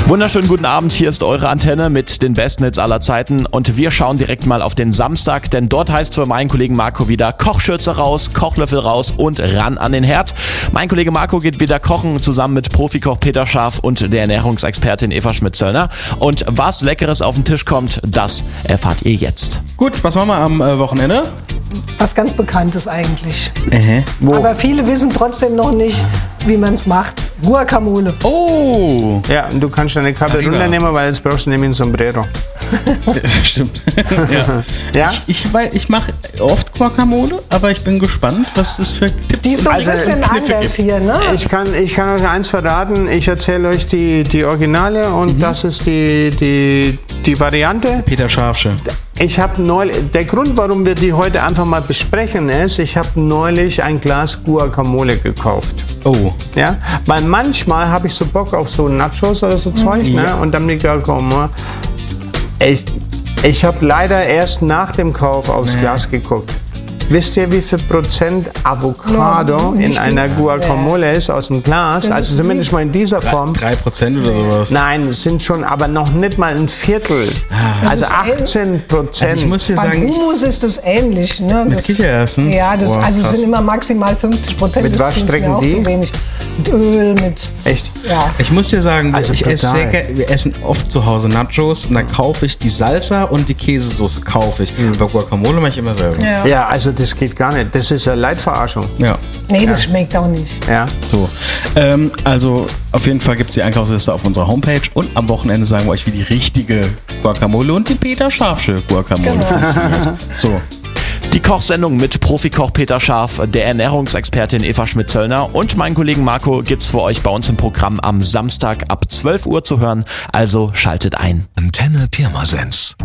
Wunderschönen guten Abend, hier ist eure Antenne mit den besten Hits aller Zeiten und wir schauen direkt mal auf den Samstag, denn dort heißt es für meinen Kollegen Marco wieder Kochschürze raus, Kochlöffel raus und ran an den Herd. Mein Kollege Marco geht wieder kochen, zusammen mit Profikoch Peter Scharf und der Ernährungsexpertin Eva Schmidt-Zöllner. Und was Leckeres auf den Tisch kommt, das erfahrt ihr jetzt. Gut, was machen wir am Wochenende? Was ganz Bekanntes eigentlich. Wo? Aber viele wissen trotzdem noch nicht, wie man es macht. Guacamole. Oh! Ja, und du kannst deine Kappe Arriba. runternehmen, weil jetzt brauchst du nämlich ein Sombrero. Stimmt. Ja. Ja? Ich mache oft Guacamole, aber ich bin gespannt, was es für Tipps Die ist so ein Also, bisschen Kniffe anders gibt. hier, ne? Ich kann euch eins verraten, ich erzähle euch die Originale und das ist die Variante. Peter Scharfsche. Ich habe neulich, der Grund, warum wir die heute einfach mal besprechen, ist, ich habe neulich ein Glas Guacamole gekauft. Oh. Ja? Weil manchmal habe ich so Bock auf so Nachos oder so Zeug, Ja. ne? Und dann die Guacamole. Ich habe leider erst nach dem Kauf aufs Glas geguckt. Wisst ihr, wie viel Prozent Avocado Ja, in nicht einer gut. Guacamole ist aus dem Glas? Das Also ist zumindest mal in dieser Form. 3% oder sowas. Nein, es sind schon aber noch nicht mal ein Viertel. Also ist 18%. Also ich muss dir Beim sagen, Hummus ist das ähnlich, ne? mit Das- Kichererbsen? Ja, das, Boah, also es krass. sind immer maximal 50%. Mit Das was find's mir strecken auch die? zu wenig. Mit Öl, mit, Echt? ja. Ich muss dir sagen, Also ich esse total. sehr gerne, wir essen oft zu Hause Nachos und dann kaufe ich die Salsa und die Käsesoße kaufe ich. Bei Guacamole mache ich immer selber. Ja, also das geht gar nicht. Das ist ja Leitverarschung. Ja. Nee, das schmeckt auch nicht. Ja. So, also auf jeden Fall gibt es die Einkaufsliste auf unserer Homepage und am Wochenende sagen wir euch, wie die richtige Guacamole und die Peter Scharfsche Guacamole Genau. funktioniert. So, Die Kochsendung mit Profikoch Peter Scharf, der Ernährungsexpertin Eva Schmidt-Zöllner und meinen Kollegen Marco gibt's für euch bei uns im Programm am Samstag ab 12 Uhr zu hören, also schaltet ein. Antenne Pirmasens.